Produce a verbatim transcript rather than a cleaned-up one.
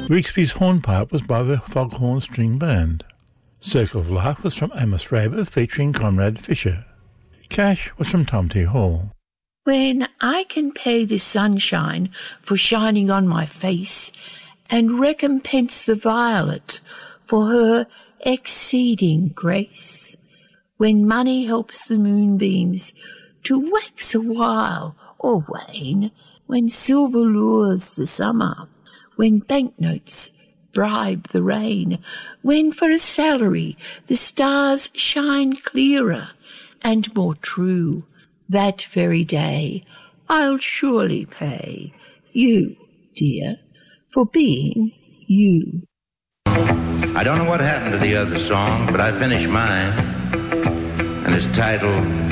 Grigsby's hornpipe was by the Foghorn String Band. Circle of Life was from Amos Raber featuring Conrad Fisher. Cash was from Tom T. Hall. When I can pay the sunshine for shining on my face and recompense the violet for her exceeding grace, when money helps the moonbeams to wax a while or wane, when silver lures the summer, when banknotes bribe the rain, when for a salary the stars shine clearer and more true, that very day I'll surely pay you, dear, for being you. I don't know what happened to the other song, but I finished mine, and it's titled